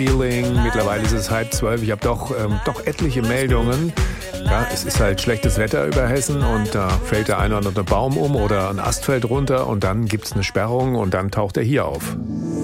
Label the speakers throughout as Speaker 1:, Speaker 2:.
Speaker 1: Feeling. Mittlerweile ist es 11:30. Ich habe doch etliche Meldungen. Ja, es ist halt schlechtes Wetter über Hessen und da fällt der eine oder andere Baum um oder ein Ast fällt runter und dann gibt's eine Sperrung und dann taucht er hier auf.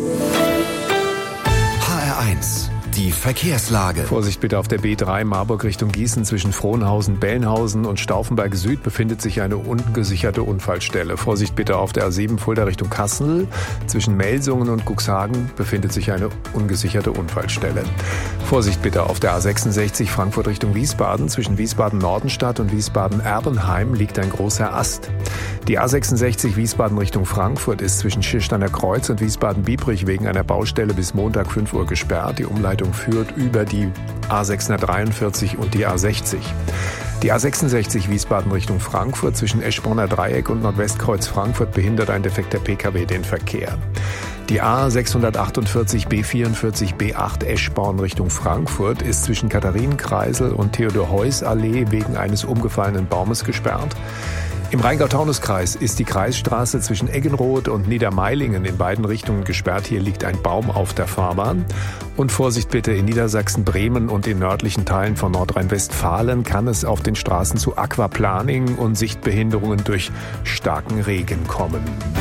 Speaker 2: HR1, die Verkehrslage.
Speaker 1: Vorsicht bitte auf der B3 Marburg Richtung Gießen zwischen Frohnhausen, Bellenhausen und Stauffenberg Süd befindet sich eine ungesicherte Unfallstelle. Vorsicht bitte auf der A7 Fulda Richtung Kassel. Zwischen Melsungen und Cuxhagen befindet sich eine ungesicherte Unfallstelle. Vorsicht bitte auf der A66 Frankfurt Richtung Wiesbaden. Zwischen Wiesbaden-Nordenstadt und Wiesbaden-Erbenheim liegt ein großer Ast. Die A66 Wiesbaden Richtung Frankfurt ist zwischen Schirsteiner Kreuz und Wiesbaden-Biebrich wegen einer Baustelle bis Montag 5 Uhr gesperrt. Die Umleitung führt über die A643 und die A60. Die A66 Wiesbaden Richtung Frankfurt zwischen Eschborner Dreieck und Nordwestkreuz Frankfurt behindert ein defekter Pkw den Verkehr. Die A648 B44 B8 Eschborn Richtung Frankfurt ist zwischen Katharinenkreisel und Theodor-Heuss-Allee wegen eines umgefallenen Baumes gesperrt. Im Rheingau-Taunus-Kreis ist die Kreisstraße zwischen Eggenroth und Niedermeilingen in beiden Richtungen gesperrt. Hier liegt ein Baum auf der Fahrbahn. Und Vorsicht bitte, in Niedersachsen, Bremen und den nördlichen Teilen von Nordrhein-Westfalen kann es auf den Straßen zu Aquaplaning und Sichtbehinderungen durch starken Regen kommen.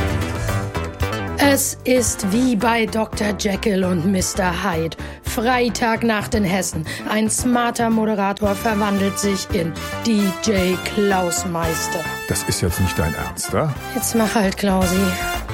Speaker 3: Es ist wie bei Dr. Jekyll und Mr. Hyde. Freitagnacht in Hessen. Ein smarter Moderator verwandelt sich in DJ Klausmeister.
Speaker 1: Das ist jetzt nicht dein Ernst, oder?
Speaker 3: Jetzt mach halt, Klausi.